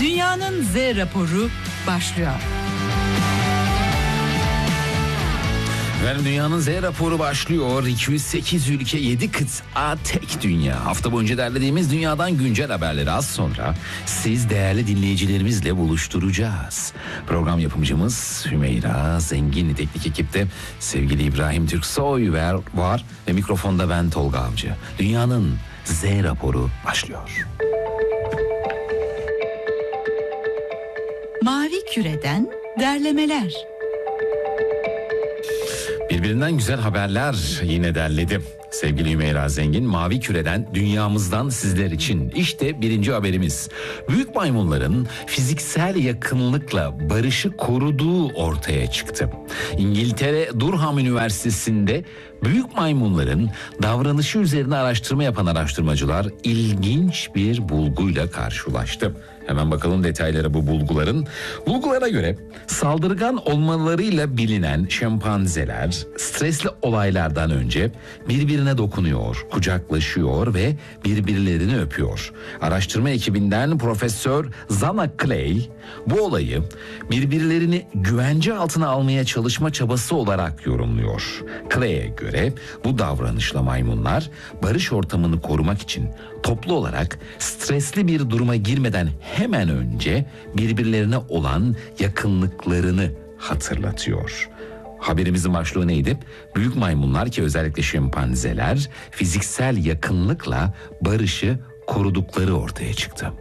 Dünyanın Z raporu başlıyor. Efendim dünyanın Z raporu başlıyor. 208 ülke, 7 kıta, tek dünya. Hafta boyunca derlediğimiz dünyadan güncel haberleri az sonra siz değerli dinleyicilerimizle buluşturacağız. Program yapımcımız Hümeyra Zengin, teknik ekipte sevgili İbrahim Türksoy var ve mikrofonda ben Tolga Avcı. Dünyanın Z raporu başlıyor. Mavi küreden derlemeler. Birbirinden güzel haberler yine derledim. Sevgili Hümeyra Zengin, mavi küreden, dünyamızdan sizler için. İşte birinci haberimiz. Büyük maymunların fiziksel yakınlıkla barışı koruduğu ortaya çıktı. İngiltere Durham Üniversitesi'nde büyük maymunların davranışı üzerine araştırma yapan araştırmacılar ilginç bir bulguyla karşılaştı. Hemen bakalım detaylara bu bulguların. Bulgulara göre saldırgan olmalarıyla bilinen şempanzeler stresli olaylardan önce birbirine dokunuyor, kucaklaşıyor ve birbirlerini öpüyor. Araştırma ekibinden Profesör Zana Clay bu olayı birbirlerini güvence altına almaya çalışma çabası olarak yorumluyor. Clay'e göre bu davranışla maymunlar barış ortamını korumak için toplu olarak stresli bir duruma girmeden hemen önce birbirlerine olan yakınlıklarını hatırlatıyor. Haberimizin başlığı neydi? Büyük maymunlar, ki özellikle şempanzeler, fiziksel yakınlıkla barışı korudukları ortaya çıktı.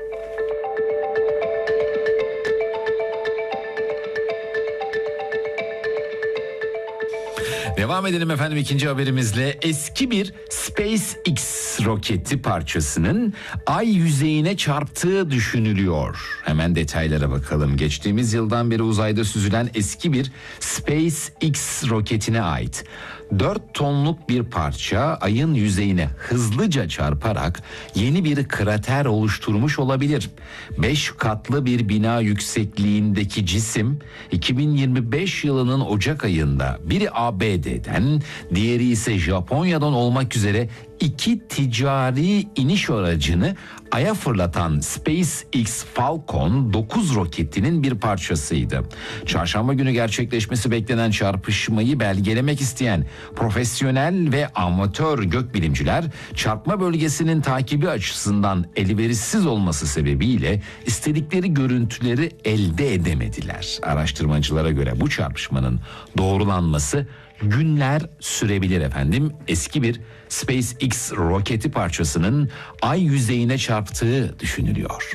Devam edelim efendim ikinci haberimizle. Eski bir SpaceX roketi parçasının ay yüzeyine çarptığı düşünülüyor. Hemen detaylara bakalım. Geçtiğimiz yıldan beri uzayda süzülen eski bir SpaceX roketine ait 4 tonluk bir parça ayın yüzeyine hızlıca çarparak yeni bir krater oluşturmuş olabilir. 5 katlı bir bina yüksekliğindeki cisim 2025 yılının Ocak ayında biri ABD'den, diğeri ise Japonya'dan olmak üzere 2 ticari iniş aracını Ay'a fırlatan SpaceX Falcon 9 roketinin bir parçasıydı. Çarşamba günü gerçekleşmesi beklenen çarpışmayı belgelemek isteyen profesyonel ve amatör gökbilimciler çarpma bölgesinin takibi açısından elverişsiz olması sebebiyle istedikleri görüntüleri elde edemediler. Araştırmacılara göre bu çarpışmanın doğrulanması günler sürebilir efendim. Eski bir SpaceX roketi parçasının ay yüzeyine çarptığı düşünülüyor.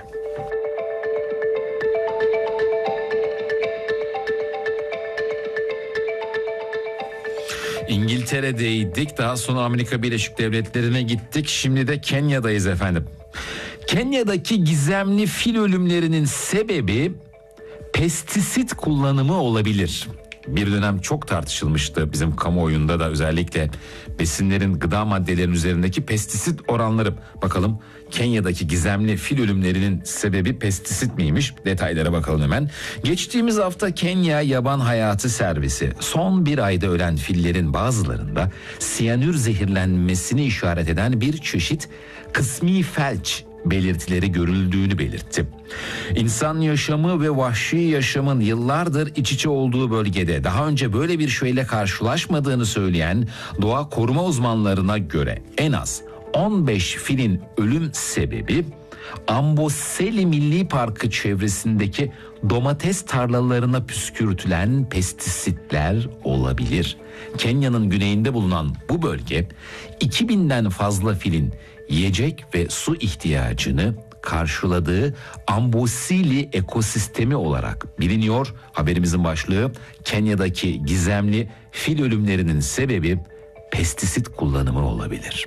İngiltere'deydik, daha sonra Amerika Birleşik Devletleri'ne gittik, şimdi de Kenya'dayız efendim. Kenya'daki gizemli fil ölümlerinin sebebi pestisit kullanımı olabilir. Bir dönem çok tartışılmıştı bizim kamuoyunda da, özellikle besinlerin, gıda maddelerinin üzerindeki pestisit oranları. Bakalım Kenya'daki gizemli fil ölümlerinin sebebi pestisit miymiş? Detaylara bakalım hemen. Geçtiğimiz hafta Kenya Yaban Hayatı Servisi son bir ayda ölen fillerin bazılarında siyanür zehirlenmesini işaret eden bir çeşit kısmi felç belirtileri görüldüğünü belirtti. İnsan yaşamı ve vahşi yaşamın yıllardır iç içe olduğu bölgede daha önce böyle bir şeyle karşılaşmadığını söyleyen doğa koruma uzmanlarına göre en az 15 filin ölüm sebebi Amboseli Milli Parkı çevresindeki domates tarlalarına püskürtülen pestisitler olabilir. Kenya'nın güneyinde bulunan bu bölge 2000'den fazla filin yiyecek ve su ihtiyacını karşıladığı Amboseli ekosistemi olarak biliniyor. Haberimizin başlığı: Kenya'daki gizemli fil ölümlerinin sebebi pestisit kullanımı olabilir.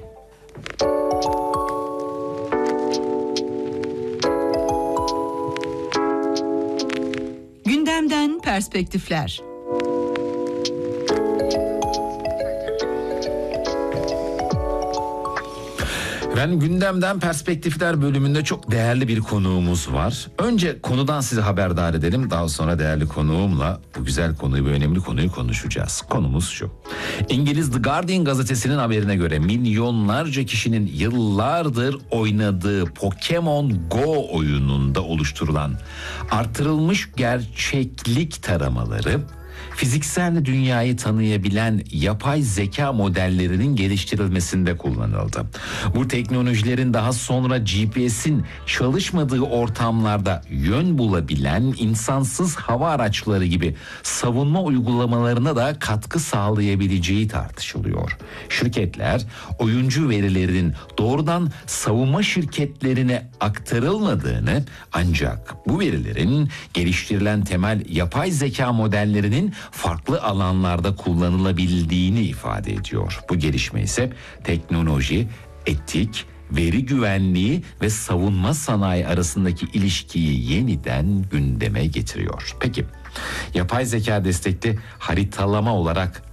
Gündemden perspektifler. Efendim, gündemden perspektifler bölümünde çok değerli bir konuğumuz var. Önce konudan sizi haberdar edelim. Daha sonra değerli konuğumla bu güzel konuyu, bu önemli konuyu konuşacağız. Konumuz şu. İngiliz The Guardian gazetesinin haberine göre milyonlarca kişinin yıllardır oynadığı Pokemon Go oyununda oluşturulan artırılmış gerçeklik taramaları, fiziksel dünyayı tanıyabilen yapay zeka modellerinin geliştirilmesinde kullanıldı. Bu teknolojilerin daha sonra GPS'in çalışmadığı ortamlarda yön bulabilen insansız hava araçları gibi savunma uygulamalarına da katkı sağlayabileceği tartışılıyor. Şirketler oyuncu verilerinin doğrudan savunma şirketlerine aktarılmadığını, ancak bu verilerin geliştirilen temel yapay zeka modellerinin farklı alanlarda kullanılabildiğini ifade ediyor. Bu gelişme ise teknoloji, etik, veri güvenliği ve savunma sanayi arasındaki ilişkiyi yeniden gündeme getiriyor. Peki, yapay zeka destekli haritalama olarak